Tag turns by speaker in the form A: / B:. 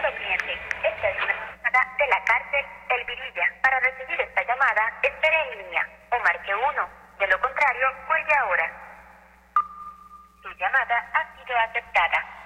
A: Estimado cliente, esta es una llamada de la cárcel El Virilla. Para recibir esta llamada, espere en línea o marque 1. De lo contrario, cuelgue ahora. Su llamada ha sido aceptada.